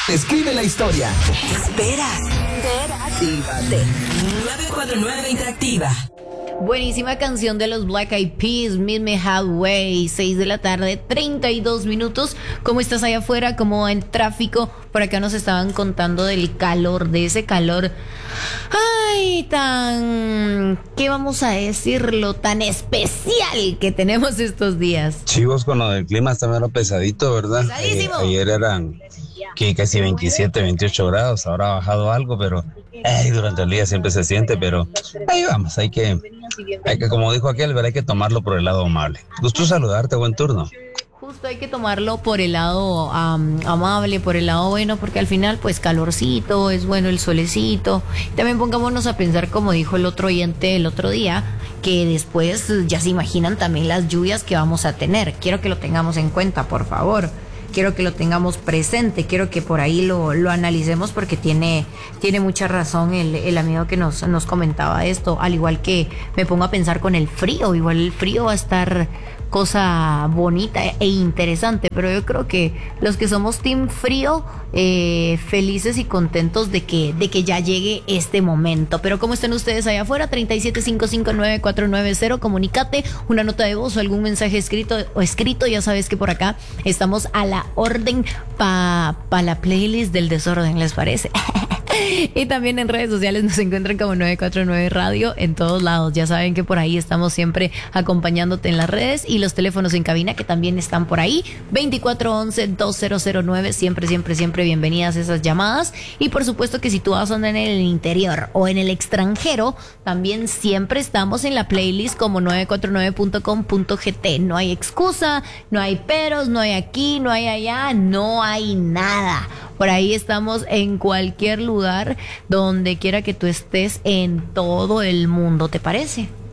Escribe la historia. Espera. Interactívate. 949 Interactiva. Buenísima canción de los Black Eyed Peas, Meet Me Halfway, 6 de la tarde, 32 minutos. ¿Cómo estás allá afuera? ¿Cómo va el tráfico? Por acá nos estaban contando del calor, de ese calor. Ay, ¿qué vamos a decirlo? Tan especial que tenemos estos días. Chivos, con lo del clima está medio pesadito, ¿verdad? Pesadísimo. Ayer eran casi 27, 28 grados, ahora ha bajado algo, pero durante el día siempre se siente, pero ahí vamos, hay que, como dijo aquel, hay que tomarlo por el lado amable. Gusto saludarte, buen turno. Justo hay que tomarlo por el lado amable, por el lado bueno, porque al final pues calorcito, es bueno el solecito. También pongámonos a pensar, como dijo el otro oyente el otro día, que después ya se imaginan también las lluvias que vamos a tener. Quiero que lo tengamos en cuenta, por favor. Quiero que lo tengamos presente, quiero que por ahí lo analicemos, porque tiene mucha razón el amigo que nos comentaba esto. Al igual que me pongo a pensar con el frío, igual el frío va a estar cosa bonita e interesante, pero yo creo que los que somos team frío, felices y contentos de que ya llegue este momento. Pero ¿cómo están ustedes allá afuera? 37559490, comunícate, una nota de voz o algún mensaje escrito, ya sabes que por acá estamos a la orden pa la playlist del desorden, ¿les parece? Y también en redes sociales nos encuentran como 949 Radio en todos lados. Ya saben que por ahí estamos siempre acompañándote en las redes, y los teléfonos en cabina que también están por ahí, 2411-2009. Siempre bienvenidas esas llamadas. Y por supuesto que si tú vas a andar en el interior o en el extranjero, también siempre estamos en la playlist como 949.com.gt. No hay excusa, no hay peros, no hay aquí, no hay allá, no hay nada. Por ahí estamos en cualquier lugar, donde quiera que tú estés en todo el mundo. ¿Te parece?